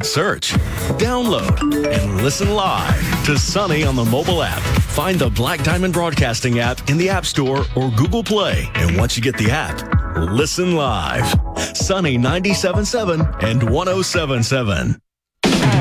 search, download, and listen live to Sunny on the mobile app. Find the Black Diamond Broadcasting app in the App Store or Google Play. And once you get the app, listen live. Sunny 97.7 and 107.7.